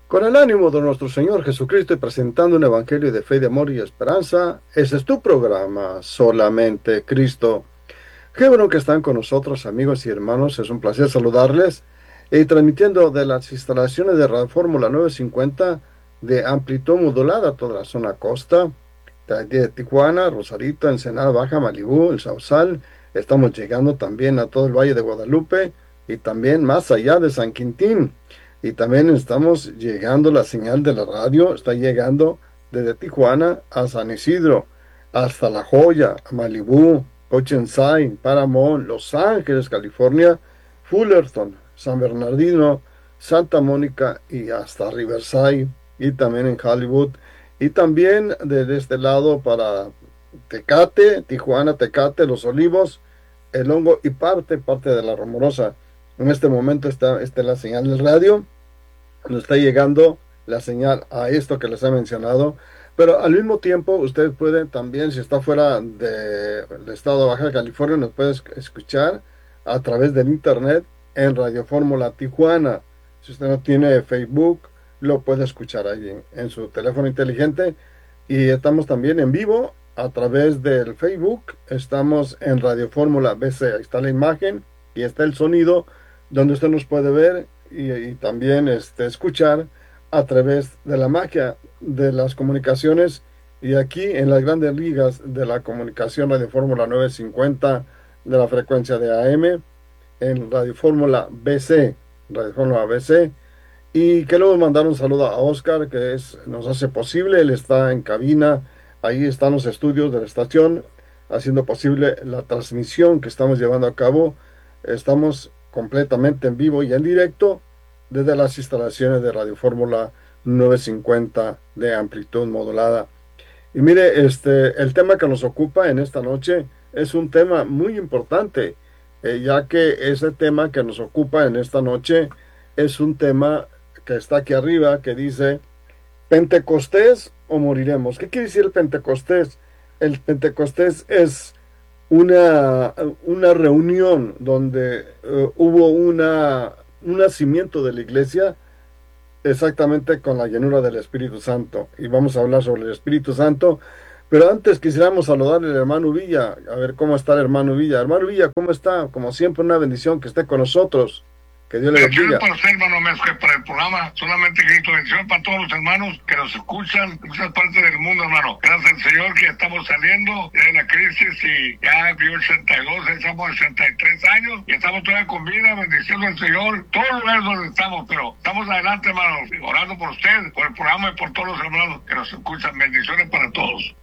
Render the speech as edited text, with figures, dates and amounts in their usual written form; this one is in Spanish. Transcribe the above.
Con el ánimo de nuestro Señor Jesucristo y presentando un evangelio de fe, de amor y esperanza, ese es tu programa, Solamente Cristo. Qué bueno que están con nosotros, amigos y hermanos. Es un placer saludarles y transmitiendo de las instalaciones de Radio Fórmula 950 de amplitud modulada a toda la zona costa de Tijuana, Rosarito, Ensenada Baja, Malibú, El Sausal. Estamos llegando también a todo el Valle de Guadalupe y también más allá de San Quintín. Y también estamos llegando, la señal de la radio está llegando desde Tijuana a San Isidro, hasta La Joya, Malibú, Oceanside, Paramount, Los Ángeles, California, Fullerton, San Bernardino, Santa Mónica y hasta Riverside y también en Hollywood. Y también de este lado para Tecate, Tijuana, Tecate, Los Olivos, El Hongo y parte de la Rumorosa. En este momento está la señal del radio, nos está llegando la señal a esto que les he mencionado, pero al mismo tiempo usted puede también, si está fuera del estado de Baja California, nos puede escuchar a través del internet en Radio Fórmula Tijuana. Si usted no tiene Facebook, lo puede escuchar allí en su teléfono inteligente. Y estamos también en vivo a través del Facebook. Estamos en Radio Fórmula BC. Ahí está la imagen y está el sonido donde usted nos puede ver y también escuchar a través de la magia de las comunicaciones. Y aquí en las grandes ligas de la comunicación, Radio Fórmula 950 de la frecuencia de AM, en Radio Fórmula BC, Radio Fórmula BC. Y queremos mandar un saludo a Oscar, nos hace posible. Él está en cabina, ahí están los estudios de la estación, haciendo posible la transmisión que estamos llevando a cabo. Estamos completamente en vivo y en directo desde las instalaciones de Radio Fórmula 950 de amplitud modulada. Y mire, el tema que nos ocupa en esta noche es un tema muy importante, ya que ese tema que nos ocupa en esta noche es un tema que está aquí arriba, que dice Pentecostés o moriremos. ¿Qué quiere decir el Pentecostés? El Pentecostés es una reunión donde hubo un nacimiento de la iglesia exactamente con la llenura del Espíritu Santo. Y vamos a hablar sobre el Espíritu Santo. Pero antes quisiéramos saludarle al hermano Villa, a ver cómo está el hermano Villa. Hermano Villa, ¿cómo está? Como siempre, una bendición que esté con nosotros. Que Dios le bendiga. Para usted, hermano, más que para el programa, solamente grito bendición para todos los hermanos que nos escuchan en muchas partes del mundo, hermano. Gracias al Señor que ya estamos saliendo de la crisis y ya vivió 82, estamos 63 años y estamos todavía con vida, bendiciendo al Señor, todos los lugares donde estamos, pero estamos adelante, hermano, orando por usted, por el programa y por todos los hermanos que nos escuchan. Bendiciones para todos.